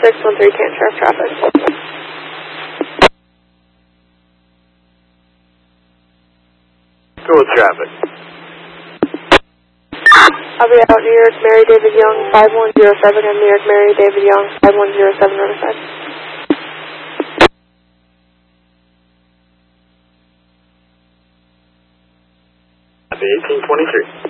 613 Canton Sheriff traffic. Go with traffic. I'll be out New York Mary David Young 5107 and New York Mary David Young 5107 notified. Copy 1823.